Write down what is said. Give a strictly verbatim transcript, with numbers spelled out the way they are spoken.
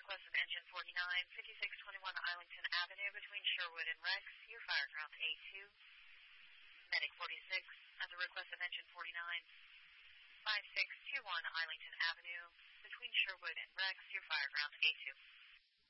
request of engine forty-nine, fifty-six twenty-one Arlington Avenue between Sherwood and Rex. You're fire ground A two. Medic forty-six, at the request of engine forty-nine, five six two one Arlington Avenue between Sherwood and Rex. You're fire ground A two.